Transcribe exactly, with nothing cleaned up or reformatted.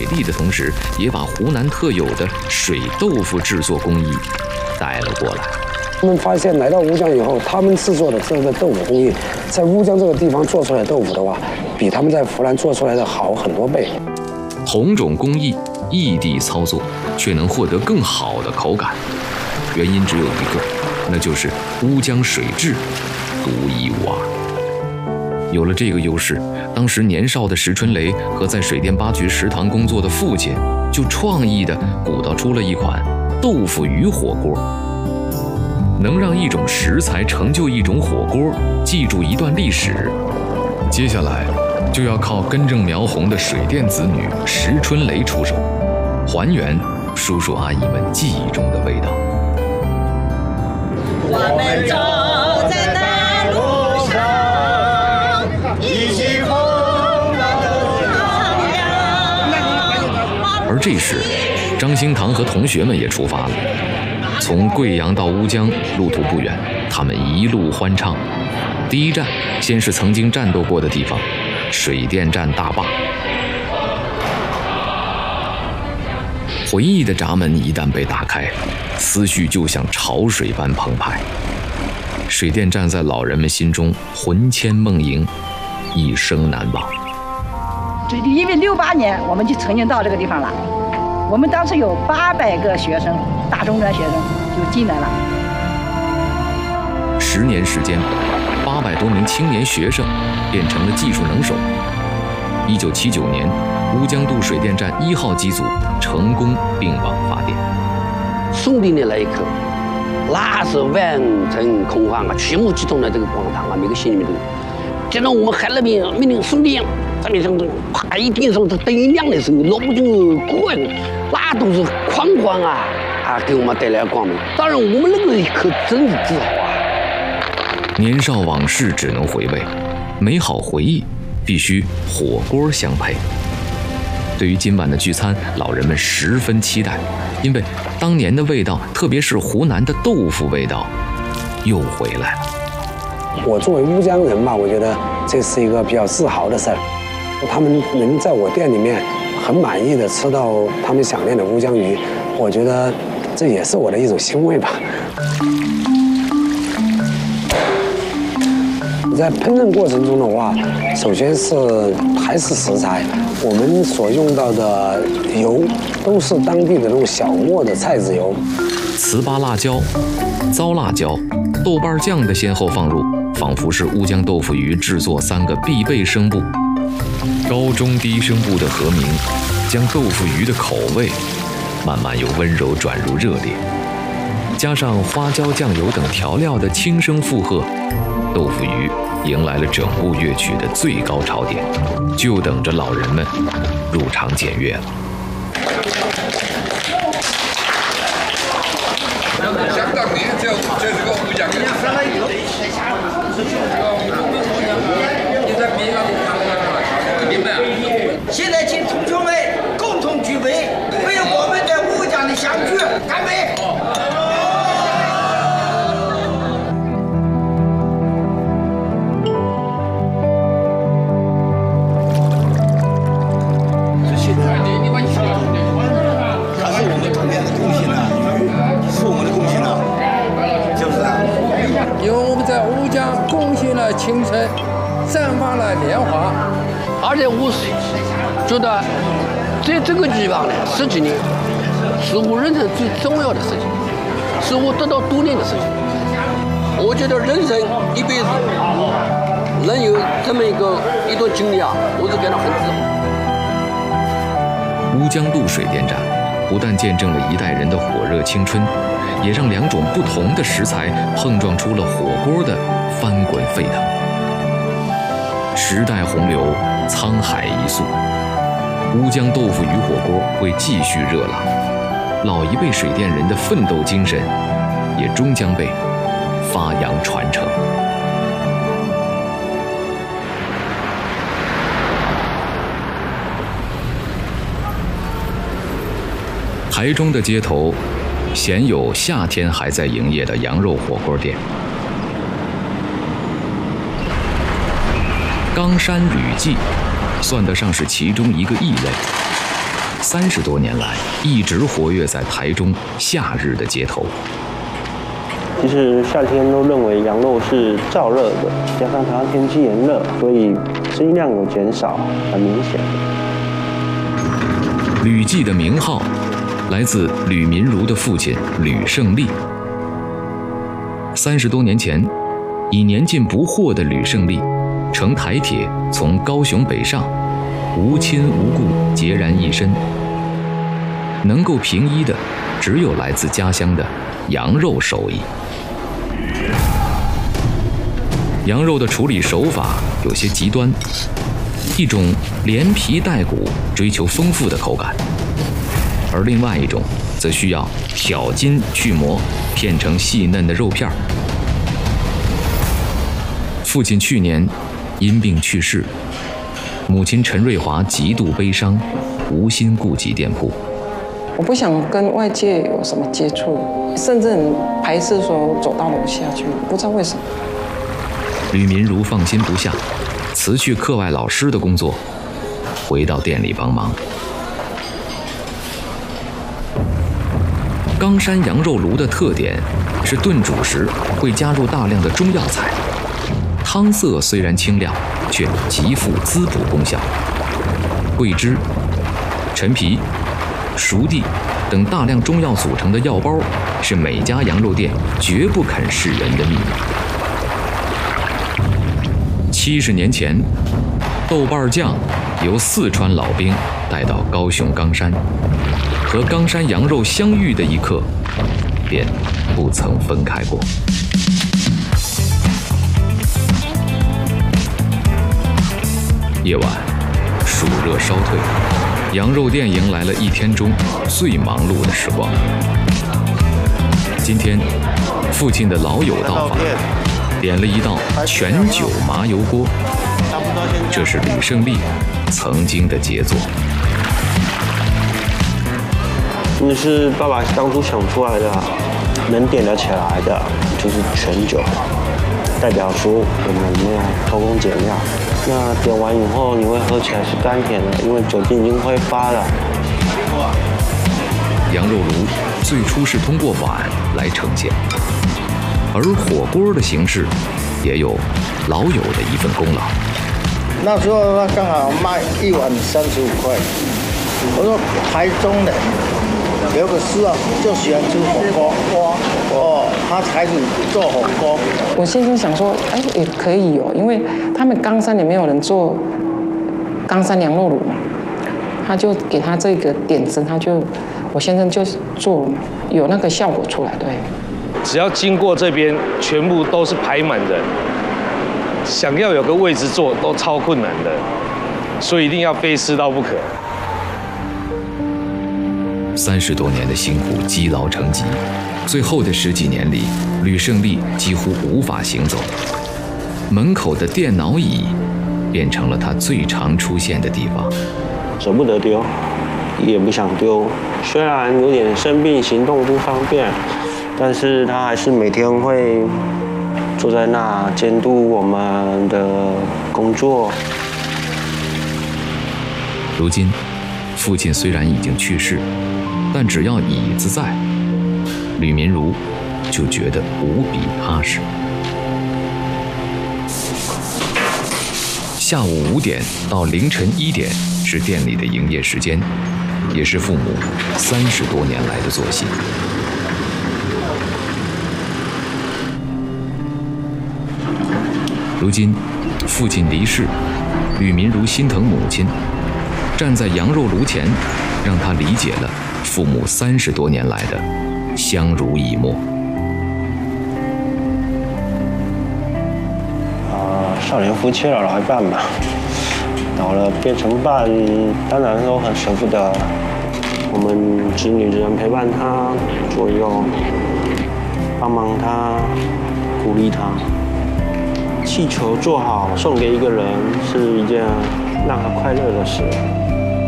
地的同时，也把湖南特有的水豆腐制作工艺带了过来。 我们发现来到乌江以后，他们制作的这个豆腐工艺，在乌江这个地方做出来的豆腐的话，比他们在湖南做出来的好很多倍。 同种工艺，异地操作，却能获得更好的口感。原因只有一个，那就是乌江水质独一无二。有了这个优势，当时年少的石春雷和在水淀八局食堂工作的父亲，就创意地鼓捣出了一款豆腐鱼火锅。能让一种食材成就一种火锅，记住一段历史，接下来就要靠根正苗红的水淀子女石春雷出手，还原叔叔阿姨们记忆中的味道。 我们走在大路上，一起风浪都是汪洋。 而这时，张兴堂和同学们也出发了。从贵阳到乌江，路途不远，他们一路欢畅。第一站，先是曾经战斗过的地方——水淀站大坝。回忆的闸门一旦被打开，思绪就像潮水般澎湃。水淀站在老人们心中魂牵梦萦，一生难忘。 因为六八年我们就曾经到这个地方了，我们当时有八百个学生，大中专学生就进来了。 十年时间，八百多名青年学生变成了技术能手。一九七九年，乌江渡水电站一号机组成功并网发电。 送电的那一刻，那是万众空巷啊，全部集中在这个广场啊，每个县里面都有。接着我们海那边命令送电，这边上头啪一电上，这灯一亮的时候，老百姓哭，那都是狂欢啊啊，给我们带来光明。当然，我们那个一刻真是自豪啊。 年少往事只能回味，美好回忆必须火锅相配。对于今晚的聚餐，老人们十分期待，因为当年的味道，特别是湖南的豆腐味道，又回来了。 我作为乌江人吧，我觉得这是一个比较自豪的事儿。他们能在我店里面很满意的吃到他们想念的乌江鱼，我觉得这也是我的一种欣慰吧。在烹饪过程中的话，首先是还是食材，我们所用到的油都是当地的那种小磨的菜籽油。 糍粑辣椒、糟辣椒、豆瓣酱的先后放入，仿佛是乌江豆腐鱼制作三个必备声部。高中低声部的和鸣，将豆腐鱼的口味慢慢由温柔转入热烈，加上花椒酱油等调料的轻声附和，豆腐鱼迎来了整部乐曲的最高潮点，就等着老人们入场检阅了。 相当年就就是个乌江人。 现在请同学们共同举杯，为我们的乌江的相聚干杯！ 它是我们童年的贡献啊，是我们的贡献啊，就是啊。 因为我们在乌江贡献了青春，绽放了年华， 而且我觉得在这个地方呢，十几年是我人生最重要的事情，是我得到锻炼的事情。我觉得人生一辈子能有这么一个一段经历啊，我是感到很自豪。 乌江渡水电站不但见证了一代人的火热青春，也让两种不同的食材碰撞出了火锅的翻滚沸腾。时代洪流，沧海一粟，乌江豆腐鱼火锅会继续热浪，老一辈水淀人的奋斗精神也终将被发扬传承。台中的街头鲜有夏天还在营业的羊肉火锅店。冈山吕记算得上是其中一个异类。 三十多年来一直活跃在台中夏日的街头。 其实夏天都认为羊肉是燥热的，加上台湾天气炎热，所以生意量有减少，很明显。 吕记的名号来自吕民如的父亲吕胜利。三十多年前，已年近不惑的吕胜利乘台铁从高雄北上，无亲无故，孑然一身。能够平依的，只有来自家乡的羊肉手艺。羊肉的处理手法有些极端，一种连皮带骨，追求丰富的口感；而另外一种则需要挑筋去膜，片成细嫩的肉片儿。父亲去年因病去世，母亲陈瑞华极度悲伤，无心顾及店铺。 我不想跟外界有什么接触，甚至很排斥说走到楼下去，不知道为什么。 吕民如放心不下，辞去课外老师的工作，回到店里帮忙。冈山羊肉炉的特点是炖煮时会加入大量的中药材，汤色虽然清亮，却极富滋补功效。桂枝、陈皮、熟地等大量中药组成的药包，是每家羊肉店绝不肯示人的秘密。七十年前，豆瓣酱由四川老兵带到高雄冈山，和冈山羊肉相遇的一刻，便不曾分开过。夜晚，暑热稍退，羊肉店迎来了一天中最忙碌的时光。今天，父亲的老友到访，点了一道全酒麻油锅，这是吕胜利曾经的杰作。 那是爸爸当初想出来的，能点得起来的就是全酒，代表说我们没有偷工减料。那点完以后，你会喝起来是甘甜的，因为酒精已经挥发了。 羊肉炉最初是通过碗来呈现，而火锅的形式也有老友的一份功劳。 那时候他刚好卖一碗三十五块，我说台中人有个师啊，就喜欢吃火锅，哦，他开始做火锅。 我先生想说，哎，也可以哦，因为他们冈山也没有人做冈山羊肉炉嘛，他就给他这个点子，他就我先生就做，有那个效果出来，对。 只要经过这边，全部都是排满人，想要有个位置坐都超困难的，所以一定要非吃到不可。 三十多年的辛苦积劳成疾，最后的十几年里，吕胜利几乎无法行走，门口的电脑椅变成了他最常出现的地方。 舍不得丢，也不想丢，虽然有点生病，行动不方便，但是他还是每天会坐在那监督我们的工作。 如今，父亲虽然已经去世，但只要椅子在，吕民如就觉得无比踏实。下午五点到凌晨一点是店里的营业时间，也是父母三十多年来的作息。如今，父亲离世，吕民如心疼母亲，站在羊肉炉前，让他理解了父母三十多年来的相濡以沫。 啊，少年夫妻老来伴嘛，老了变成伴，当然都很舍不得。我们子女只能陪伴他左右，帮忙他，鼓励他。气球做好送给一个人是一件让他快乐的事。